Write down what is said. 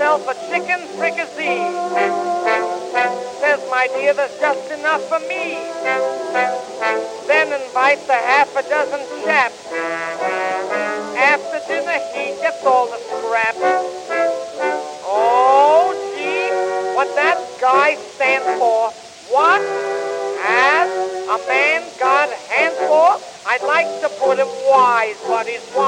myself a chicken fricassee. Says, my dear, there's just enough for me. Then invites a half a dozen chaps. After dinner, he gets all the scraps. Oh, gee, what that guy stands for. What has a man got hands for? I'd like to put him wise, but he's wise.